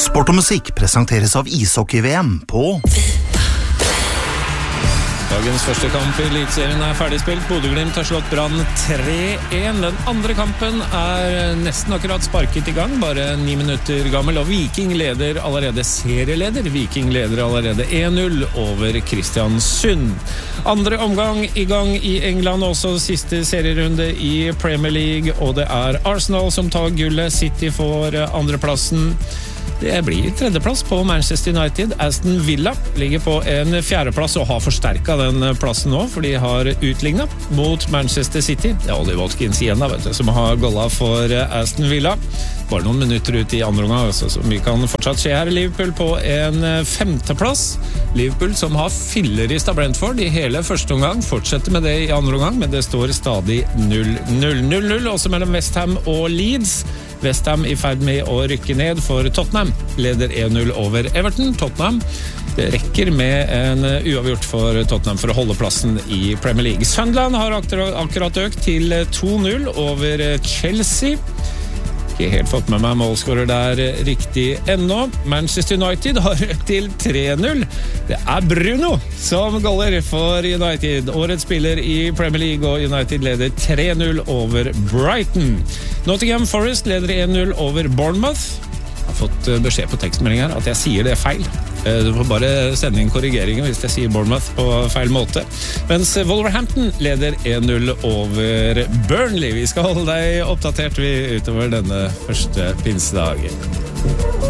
Sport og musikk presenteres av ishockey-VM på Dagens første kamp i Elitserien ferdigspilt. Bodø/Glimt har slått Brann 3-1. Den andre kampen nesten akkurat sparket i gang, bare 9 minutter gammel, og Viking leder allerede serieleder. Viking leder allerede 1-0 over Kristiansund. Andre omgang i gang i England, også siste serierunde i Premier League, og det Arsenal som tar gullet. City får andreplassen. Det blir tredjeplass på Manchester United. Aston Villa ligger på en fjerdeplass og har forsterket den plassen nå, for de har utlignet mot Manchester City. Det Ollie Watkins igjen da, som har gollet for Aston Villa. Bare noen minutter ut i andre omgang, så mye kan fortsatt skje her. Liverpool på en femteplass. Liverpool som har fyllerist av Brentford i hele første omgang, fortsetter med det i andre omgang, men det står stadig 0-0, også mellom West Ham og Leeds. West Ham i ferd med å rykke ned, for Tottenham leder 1-0 over Everton. Tottenham, det rekker med en uavgjort for Tottenham for å holde plassen i Premier League. Sunderland har akkurat økt til 2-0 over Chelsea. Ikke helt fått med meg målskårer der riktig ennå. Manchester United har økt til 3-0. Det Bruno som goller for United. Årets spiller i Premier League, og United leder 3-0 over Brighton. Nottingham Forest leder 1-0 over Bournemouth. Jeg har fått beskjed på tekstmelding her at jeg sier det feil. Du får bare sende inn korrigeringen hvis jeg sier Bournemouth på feil måte. Mens Wolverhampton leder 1-0 over Burnley. Vi skal holde deg oppdatert utover denne første pinsedagen.